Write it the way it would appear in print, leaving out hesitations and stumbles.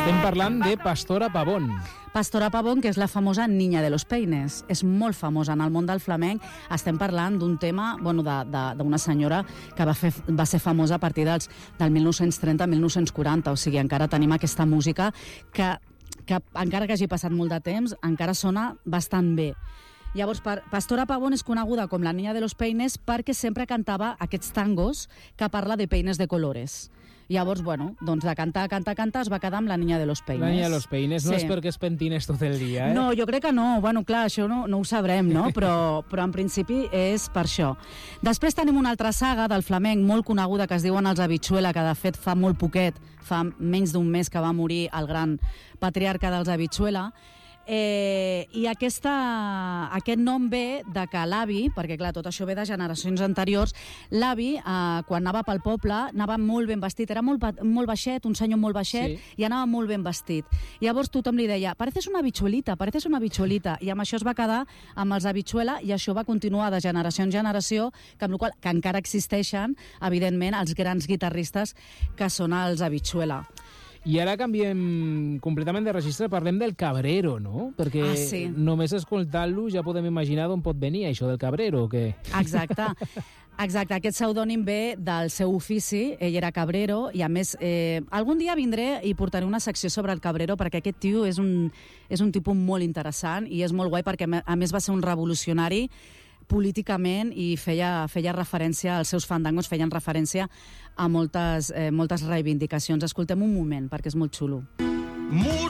Estem parlant de Pastora Pavón. Pastora Pavón, que és la famosa Niña de los Peines. És molt famosa en el món del flamenc. Estem parlant d'un tema, d'una senyora que va ser famosa a partir del 1930-1940. O sigui, encara tenim aquesta música que encara que hagi passat molt de temps, encara sona bastant bé. Llavors, Pastora Pavón és coneguda com la Niña de los Peines perquè sempre cantava aquests tangos que parla de peines de colores. Llavors, doncs de cantar es va quedar amb la Niña de los Peines. La Niña de los Peines, no és perquè es pentines tot el dia, eh? No, jo crec que no. Clar, això no ho sabrem, no? Però en principi és per això. Després tenim una altra saga del flamenc molt coneguda que es diuen Els Habichuela, que de fet fa molt poquet, fa menys d'un mes que va morir el gran patriarca dels Habichuela. I aquest nom ve de que l'avi, perquè clar, tot això ve de generacions anteriors, l'avi, quan anava pel poble, anava molt ben vestit, era molt baixet, un senyor molt baixet, i anava molt ben vestit. Llavors tothom li deia, pareces una habichuelita, i amb això es va quedar amb els Habichuela, i això va continuar de generació en generació, que encara existeixen, evidentment, els grans guitarristes que són els Habichuela. I ara canviem completament de registre, parlem del cabrero, no? Perquè només escoltant-lo ja podem imaginar d'on pot venir això del cabrero, o què? Exacte, aquest pseudònim ve del seu ofici, ell era cabrero, i a més, algun dia vindré i portaré una secció sobre el cabrero, perquè aquest tio és un tipus molt interessant i és molt guai perquè a més va ser un revolucionari políticament i feia referència, als seus fandangos feien referència a moltes reivindicacions. Escoltem un moment, perquè és molt xulo.